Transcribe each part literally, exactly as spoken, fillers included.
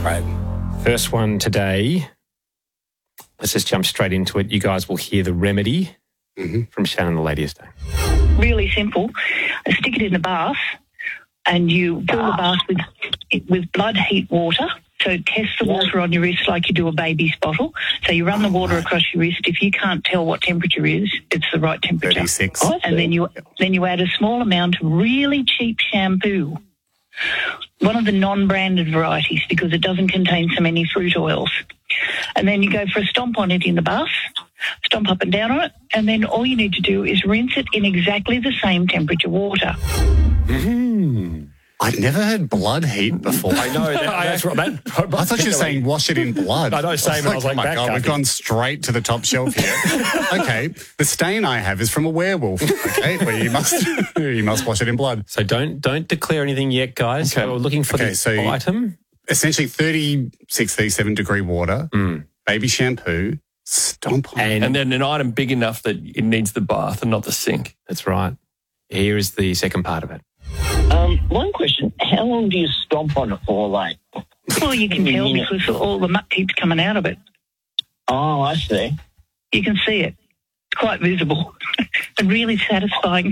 right. First one today. Let's just jump straight into it. You guys will hear the remedy mm-hmm. from Shannon, the Lady of Stone. Really simple. Stick it in the bath and you fill the bath with with blood heat water. So test the water on your wrist like you do a baby's bottle. So you run the water across your wrist. If you can't tell what temperature is, it's the right temperature. thirty-six. And then you then you add a small amount of really cheap shampoo. One of the non-branded varieties because it doesn't contain so many fruit oils. And then you go for a stomp on it in the bath, stomp up and down on it, and then all you need to do is rinse it in exactly the same temperature water. Mm-hmm. I'd never heard blood heat before. I know. That, that's right. That, I thought you were saying wash it in blood. I know, same. I was like, I was like oh, my back God, up. we've gone straight to the top shelf here. Okay, the stain I have is from a werewolf. Okay, well, you must you must wash it in blood. So don't don't declare anything yet, guys. Okay. So we're looking for okay, the so item. Essentially thirty-six, thirty-seven degree water, mm. baby shampoo, stomp on and, and then an item big enough that it needs the bath and not the sink. That's right. Here is the second part of it. Um, one question, how long do you stomp on it for, like? Well, you can tell because all the muck keeps coming out of it. Oh, I see. You can see it. It's quite visible and really satisfying.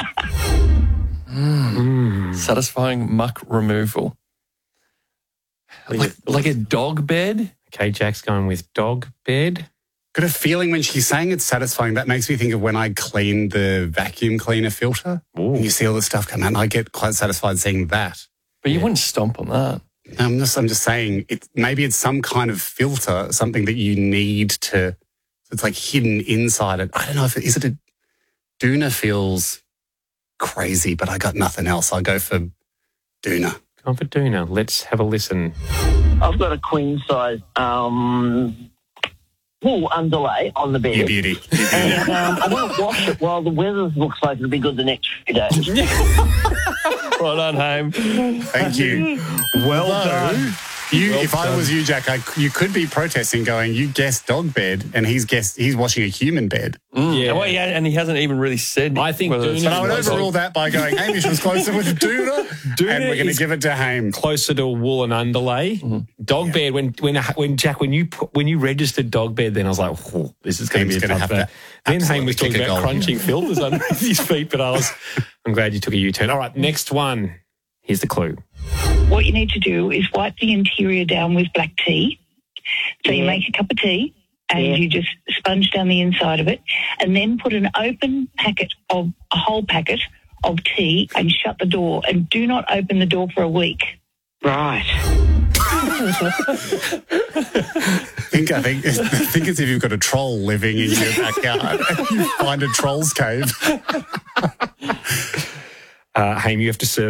mm. Satisfying muck removal. Like, like a dog bed? Okay, Jack's going with dog bed. Got a feeling when she's saying it's satisfying, that makes me think of when I clean the vacuum cleaner filter. Ooh. And you see all the stuff come out, and I get quite satisfied seeing that. But you yeah. wouldn't stomp on that. I'm just, I'm just saying, it, maybe it's some kind of filter, something that you need to, it's like hidden inside it. I don't know if it, is it a, Doona feels crazy, but I got nothing else. I'll go for Doona. Go for Doona. Let's have a listen. I've got a queen size, um... wool underlay on the bed. You beauty. You beauty. And um, I want to wash it while the weather looks like it'll be good the next few days. Well done, Haim. Thank you. Well Although, done. You, well if I done. was you, Jack, I, you could be protesting going, you guessed dog bed and he's guessed he's washing a human bed. Mm. Yeah. Well, yeah, and he hasn't even really said. I think Doona. But I would overrule that by going, Hamish was closer with Doona, Doona and we're going to give it to Haim. Closer to a woolen underlay. Mm-hmm. Dog yeah. bed, when, when, when, Jack, when you put, when you registered dog bed, then I was like, oh, this is going to be a tough bed. Then Haim was talking about crunching filters underneath his feet, but I was, I'm glad you took a U-turn. All right, next one. Here's the clue. What you need to do is wipe the interior down with black tea. So yeah. you make a cup of tea and yeah. you just sponge down the inside of it and then put an open packet of, a whole packet of tea and shut the door and do not open the door for a week. Right. I think, I think, I think it's if you've got a troll living in your backyard and you find a troll's cave. uh, Haim, you have to serve